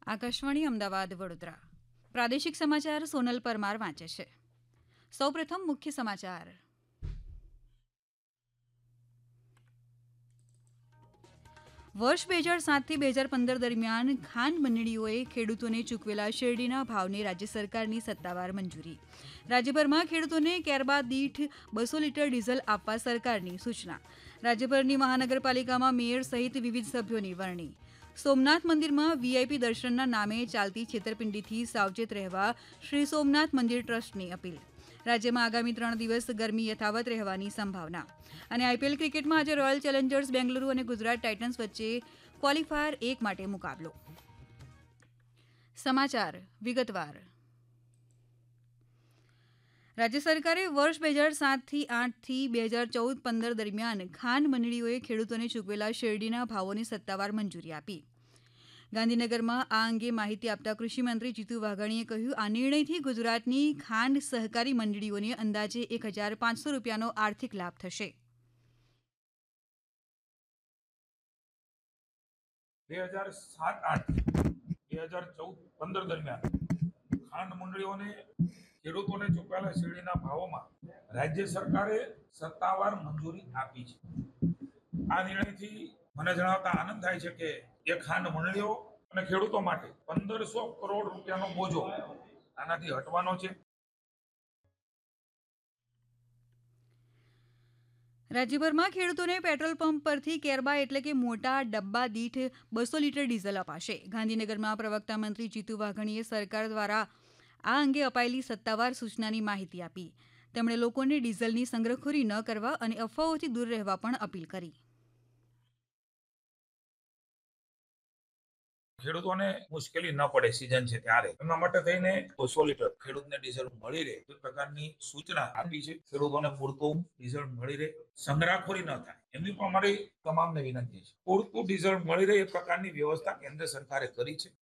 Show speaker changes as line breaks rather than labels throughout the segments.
આકાશવાણી અમદાવાદ વડોદરા પ્રાદેશિક સમાચાર સોનલ પરમાર વાંચે છે. સૌપ્રથમ મુખ્ય સમાચાર. વર્ષ 2007થી 2015 દરમિયાન ખાંડ મંડળીઓએ ખેડૂતોને ચૂકવેલા શેરડીના ભાવને રાજ્ય સરકારની સત્તાવાર મંજૂરી. રાજ્યભરમાં ખેડૂતોને કેરબા દીઠ 200 લીટર ડીઝલ આપવા સરકારની સૂચના. રાજ્યભરની મહાનગરપાલિકામાં મેયર સહિત વિવિધ સભ્યોની વરણી. સોમનાથ મંદિરમાં વીઆઈપી દર્શનના નામે ચાલતી છેતરપિંડીથી સાવચેત રહેવા શ્રી સોમનાથ મંદિર ટ્રસ્ટની અપીલ. રાજ્યમાં આગામી 3 દિવસ ગરમી યથાવત રહેવાની સંભાવના. અને આઈપીએલ ક્રિકેટમાં આજે રોયલ ચેલેન્જર્સ બેંગલુરુ અને ગુજરાત ટાઇટન્સ વચ્ચે ક્વોલિફાયર 1 માટે મુકાબલો. સમાચાર વિગતવાર. રાજ્ય સરકારે વર્ષ 2007થી 8થી 2014-15 દરમિયાન ખાંડ મંડળીઓએ ખેડૂતોને ચૂકવેલા શેરડીના ભાવોની સત્તાવાર મંજૂરી આપી. ગાંધીનગરમાં આ અંગે માહિતી આપતા કૃષિમંત્રી જીતુ વાઘાણીએ કહ્યું, આ નિર્ણયથી ગુજરાતની ખાંડ સહકારી મંડળીઓને અંદાજે 1,500 રૂપિયાનો આર્થિક લાભ થશે.
2007-8 2014-15 દરમિયાન ખાંડ મંડળીઓને ખેડૂતોને ચૂકવેલા શેરડીના ભાવોમાં રાજ્ય સરકારે સત્તાવાર મંજૂરી આપી છે. આ નિર્ણયથી મને જણાવતા આનંદ થાય છે કે એ ખાંડ મંડળીઓ અને ખેડૂતો માટે 1,500 કરોડ રૂપિયાનો બોજો આનાથી હટવાનો છે.
રાજ્યભરમાં ખેડૂતોને પેટ્રોલ પંપ પરથી કેરબા એટલે કે મોટા ડબ્બા દીઠ 200 લીટર ડીઝલ અપાશે. ગાંધીનગરમાં પ્રવક્તા મંત્રી જીતુ વાઘાણીએ સરકાર દ્વારા આ અંગે અપાયેલી સત્તાવાર સૂચનાની માહિતી આપી. તેમણે લોકોને ડીઝલની સંગ્રહખોરી ન કરવા અને અફવાઓથી દૂર રહેવા પણ અપીલ કરી.
ખેડૂતોને મુશ્કેલી ન પડે સીઝન છે ત્યારે એમના માટે થઈને 200 લીટર ખેડૂતને ડીઝલ મળી રહે એ પ્રકારની સૂચના આપી છે. ખેડૂતોને પૂરતું ડીઝલ મળી રહે, સંગ્રહખોરી ન થાય એમની પણ અમારી તમામને વિનંતી છે. પૂરતું ડીઝલ મળી રહે એ પ્રકારની વ્યવસ્થા કેન્દ્ર સરકારે કરી છે.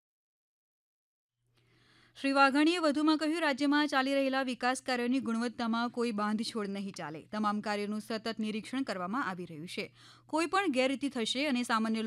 શ્રી વાઘાણીએ વધુમાં કહ્યું, રાજ્યમાં ચાલી રહેલા વિકાસ કાર્યોની ગુણવત્તામાં કોઈ બાંધછોડ નહીં ચાલે. તમામ કાર્યોનું સતત નિરીક્ષણ કરવામાં આવી રહ્યું છે. કોઈ પણ ગેરરીતિ થશે અને સામાન્ય